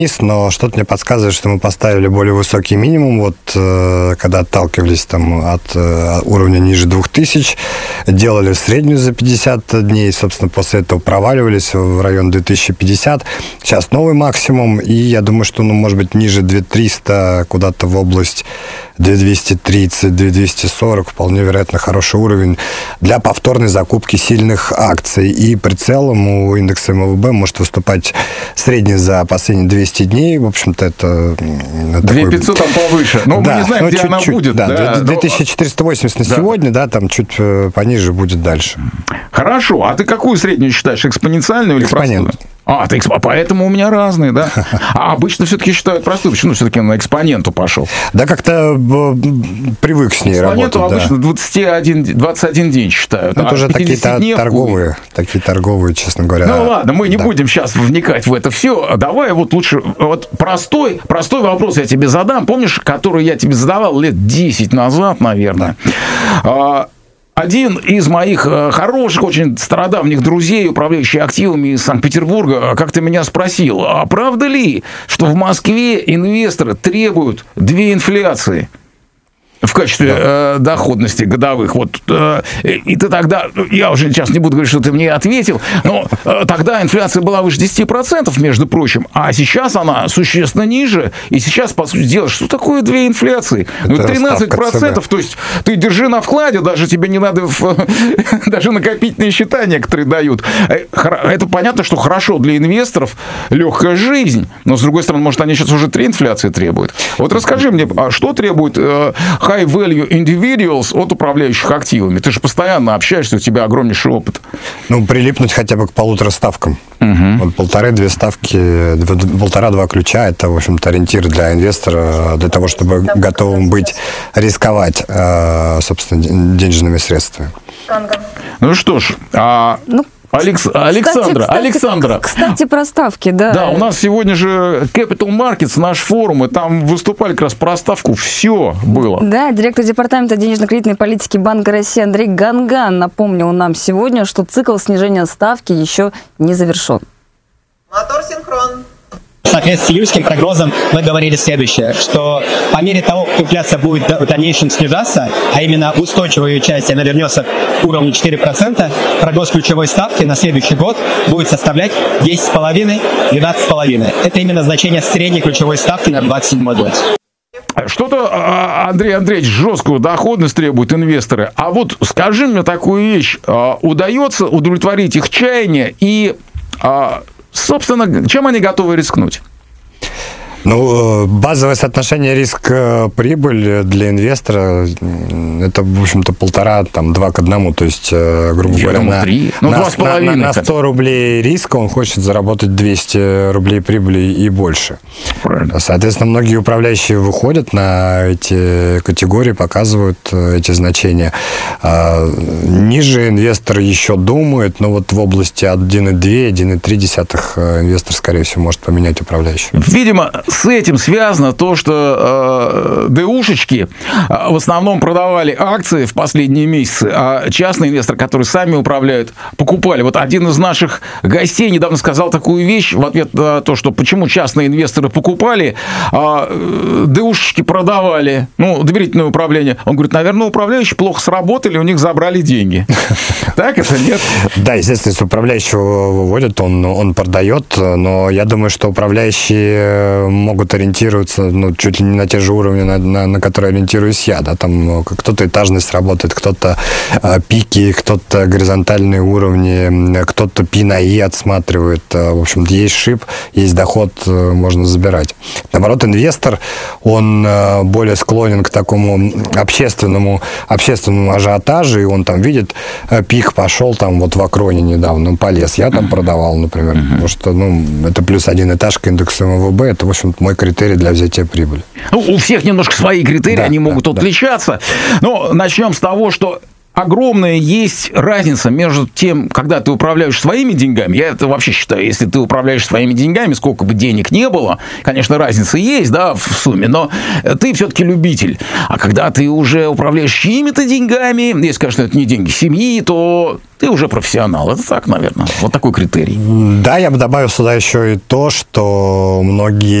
Но что-то мне подсказывает, что мы поставили более высокий минимум. Вот когда отталкивались там от уровня ниже 2000, делали среднюю за 50 дней, собственно, после этого проваливались в район 2050. Сейчас новый максимум, и я думаю, что, может быть, ниже 2300, куда-то в область 2230, 2240, вполне вероятно, хороший уровень для повторной закупки сильных акций. И прицелом у индекса МВБ может выступать средний за последние 200 дней. В общем-то, это... 2500 там повыше. Но да, мы не знаем, где она будет. Да, 2480 на сегодня, да, там чуть пониже будет дальше. Хорошо. А ты какую среднюю считаешь? Экспоненциальную или простую? Поэтому у меня разные, да? А обычно все-таки считают простую. Почему все-таки на экспоненту пошел? Да, как-то привык с ней работать. Экспоненту обычно 21 день считают. Это уже такие торговые, честно говоря. Ну ладно, мы не будем сейчас вникать в это все. Давай вот лучше простой вопрос я тебе задам. Помнишь, который я тебе задавал лет 10 назад, наверное? Да. Один из моих хороших, очень стародавних друзей, управляющий активами из Санкт-Петербурга, как-то меня спросил, а правда ли, что в Москве инвесторы требуют 2 инфляции в качестве доходности годовых? И ты тогда, я уже сейчас не буду говорить, что ты мне ответил, но тогда инфляция была выше 10%, между прочим, а сейчас она существенно ниже, и сейчас, по сути дела, что такое 2 инфляции? 13%, то есть ты держи на вкладе, даже тебе не надо, даже накопительные счета некоторые дают. Это понятно, что хорошо для инвесторов, легкая жизнь, но, с другой стороны, может, они сейчас уже 3 инфляции требуют. Вот расскажи мне, а что требует high value individuals от управляющих активами? Ты же постоянно общаешься, у тебя огромнейший опыт. Прилипнуть хотя бы к 1,5 ставкам. Вот 1,5-2 ставки, 1,5-2 ключа, это, в общем-то, ориентир для инвестора, для того, чтобы готовым быть рисковать, собственно, денежными средствами. Ну что ж, Александра. Кстати, про ставки, да. Да, у нас сегодня же Capital Markets, наш форум, и там выступали как раз про ставку, все было. Да, директор департамента денежно-кредитной политики Банка России Андрей Ганган напомнил нам сегодня, что цикл снижения ставки еще не завершен. Мотор синхрон. В соответствии с июльским прогнозом мы говорили следующее, что по мере того, как инфляция будет в дальнейшем снижаться, а именно устойчивая ее часть, она вернется к уровню 4%, прогноз ключевой ставки на следующий год будет составлять 10,5-12,5. Это именно значение средней ключевой ставки на 2027 год. Что-то, Андрей Андреевич, жесткую доходность требуют инвесторы. А вот скажи мне такую вещь. Удается удовлетворить их чаяния и... собственно, чем они готовы рискнуть? Базовое соотношение риск-прибыль для инвестора это, в общем-то, 1,5-2 к 1. То есть, грубо говоря, на 100 рублей риска он хочет заработать 200 рублей прибыли и больше. Правильно. Соответственно, многие управляющие выходят на эти категории, показывают эти значения. Ниже инвестор еще думает, но вот в области 1,2-1,3 инвестор, скорее всего, может поменять управляющего. Видимо, с этим связано то, что ДУшечки в основном продавали акции в последние месяцы, а частные инвесторы, которые сами управляют, покупали. Вот один из наших гостей недавно сказал такую вещь в ответ на то, что почему частные инвесторы покупали, а ДУшечки продавали, доверительное управление. Он говорит, наверное, управляющие плохо сработали, у них забрали деньги. Так это нет? Да, естественно, если управляющего выводят, он продает, но я думаю, что управляющие могут ориентироваться чуть ли не на те же уровни, на которые ориентируюсь я. Да? Там кто-то этажность работает, кто-то пики, кто-то горизонтальные уровни, кто-то P на E отсматривает. В общем, есть шип, есть доход, можно забирать. Наоборот, инвестор, он более склонен к такому общественному ажиотажу, и он там видит, пик пошел там вот в Акроне недавно, полез. Я там продавал, например, потому что, это +1 этаж к индексу МВБ, это, в общем, мой критерий для взятия прибыли. У всех немножко свои критерии, они могут отличаться. Но начнем с того, что огромная есть разница между тем, когда ты управляешь своими деньгами. Я это вообще считаю, если ты управляешь своими деньгами, сколько бы денег не было, конечно, разница есть, да, в сумме, но ты все-таки любитель. А когда ты уже управляешь чьими-то деньгами, если, конечно, это не деньги семьи, то ты уже профессионал. Это так, наверное. Вот такой критерий. Да, я бы добавил сюда еще и то, что многие